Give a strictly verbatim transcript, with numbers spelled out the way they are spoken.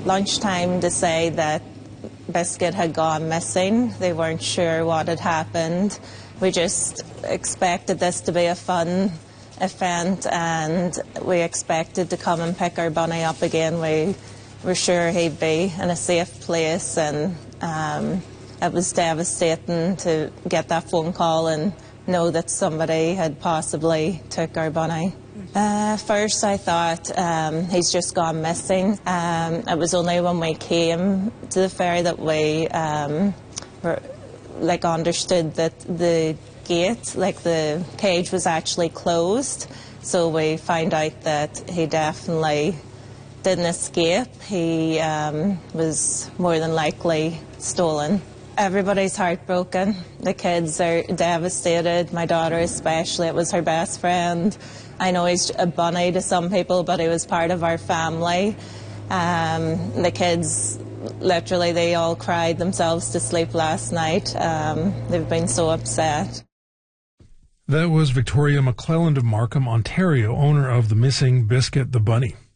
lunchtime to say that Biscuit had gone missing. They weren't sure what had happened. We just expected this to be a fun event, and we expected to come and pick our bunny up again. We were sure he'd be in a safe place, and um, it was devastating to get that phone call and know that somebody had possibly took our bunny. Uh, first I thought um, he's just gone missing. Um, it was only when we came to the ferry that we um, were, like understood that the gate, like the cage, was actually closed. So we found out that he definitely didn't escape. He um, was more than likely stolen. Everybody's heartbroken. The kids are devastated. My daughter especially. It was her best friend. I know he's a bunny to some people, but he was part of our family. Um, the kids, literally, they all cried themselves to sleep last night. Um, they've been so upset. That was Victoria McClelland of Markham, Ontario, owner of the missing Biscuit the bunny.